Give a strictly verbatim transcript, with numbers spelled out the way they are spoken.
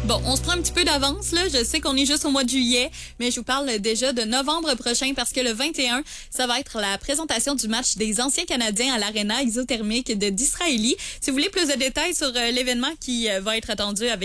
Bon, on se prend un petit peu d'avance, là. Je sais qu'on est juste au mois de juillet, mais je vous parle déjà de novembre prochain parce que le vingt et un, ça va être la présentation du match des anciens Canadiens à l'Arena isothermique de Disraeli. Si vous voulez plus de détails sur euh, l'événement qui euh, va être attendu avec